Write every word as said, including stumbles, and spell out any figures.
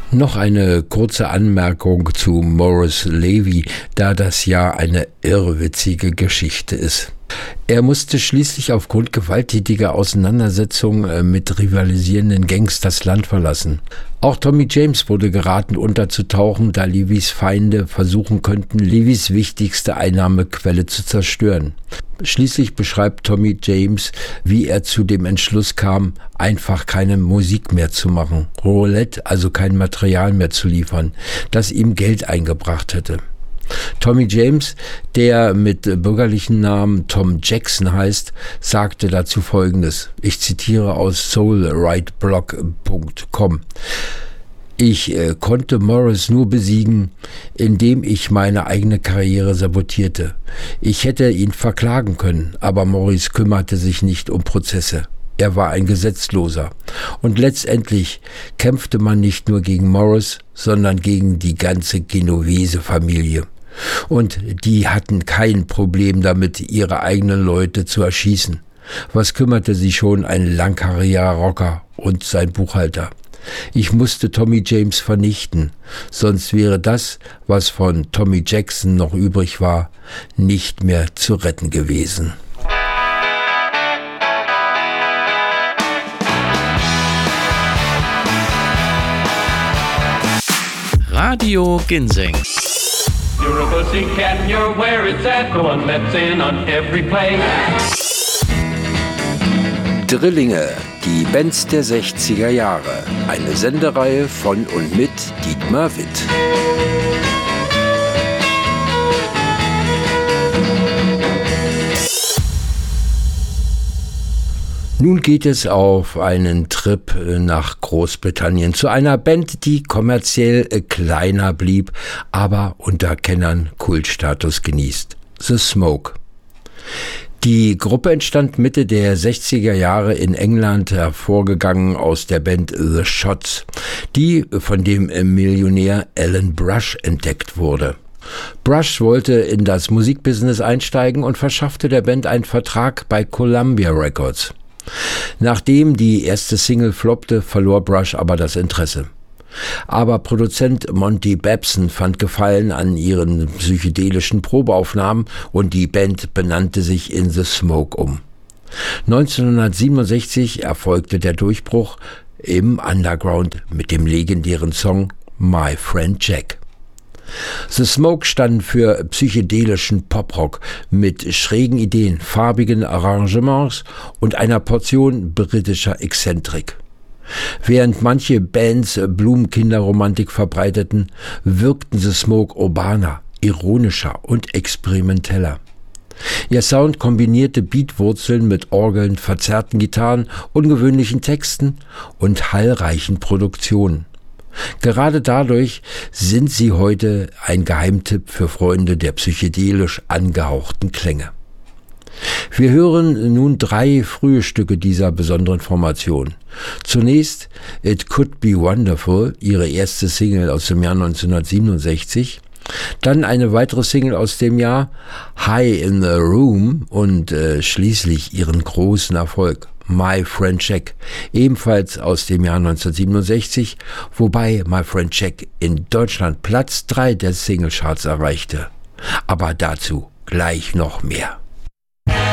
Noch eine kurze Anmerkung zu Maurice Levy, da das ja eine irrwitzige Geschichte ist. Er musste schließlich aufgrund gewalttätiger Auseinandersetzungen mit rivalisierenden Gangs das Land verlassen. Auch Tommy James wurde geraten, unterzutauchen, da Levys Feinde versuchen könnten, Levys wichtigste Einnahmequelle zu zerstören. Schließlich beschreibt Tommy James, wie er zu dem Entschluss kam, einfach keine Musik mehr zu machen, Roulette, also kein Material mehr zu liefern, das ihm Geld eingebracht hätte. Tommy James, der mit bürgerlichen Namen Tom Jackson heißt, sagte dazu Folgendes. Ich zitiere aus soul right blog punkt com. Ich äh, konnte Maurice nur besiegen, indem ich meine eigene Karriere sabotierte. Ich hätte ihn verklagen können, aber Maurice kümmerte sich nicht um Prozesse. Er war ein Gesetzloser. Und letztendlich kämpfte man nicht nur gegen Maurice, sondern gegen die ganze Genovese-Familie. Und die hatten kein Problem damit, ihre eigenen Leute zu erschießen. Was kümmerte sie schon ein langhaariger Rocker und sein Buchhalter? Ich musste Tommy James vernichten, sonst wäre das, was von Tommy Jackson noch übrig war, nicht mehr zu retten gewesen. Radio Ginseng. You're a pussycat and you're where it's at, the one that's in on every play. Drillinge, die Bands der sechziger Jahre. Eine Sendereihe von und mit Dietmar Witt. Nun geht es auf einen Trip nach Großbritannien zu einer Band, die kommerziell kleiner blieb, aber unter Kennern Kultstatus genießt. The Smoke. Die Gruppe entstand Mitte der sechziger Jahre in England, hervorgegangen aus der Band The Shots, die von dem Millionär Alan Brush entdeckt wurde. Brush wollte in das Musikbusiness einsteigen und verschaffte der Band einen Vertrag bei Columbia Records. Nachdem die erste Single floppte, verlor Brush aber das Interesse. Aber Produzent Monty Babson fand Gefallen an ihren psychedelischen Probeaufnahmen und die Band benannte sich in The Smoke um. neunzehnhundertsiebenundsechzig erfolgte der Durchbruch im Underground mit dem legendären Song My Friend Jack. The Smoke standen für psychedelischen Poprock mit schrägen Ideen, farbigen Arrangements und einer Portion britischer Exzentrik. Während manche Bands Blumenkinderromantik verbreiteten, wirkten The Smoke urbaner, ironischer und experimenteller. Ihr Sound kombinierte Beatwurzeln mit Orgeln, verzerrten Gitarren, ungewöhnlichen Texten und hallreichen Produktionen. Gerade dadurch sind sie heute ein Geheimtipp für Freunde der psychedelisch angehauchten Klänge. Wir hören nun drei frühe Stücke dieser besonderen Formation. Zunächst It Could Be Wonderful, ihre erste Single aus dem Jahr neunzehnhundertsiebenundsechzig. Dann eine weitere Single aus dem Jahr High in the Room und äh, schließlich ihren großen Erfolg My Friend Jack, ebenfalls aus dem Jahr neunzehnhundertsiebenundsechzig, wobei My Friend Jack in Deutschland Platz drei der Singlecharts erreichte. Aber dazu gleich noch mehr.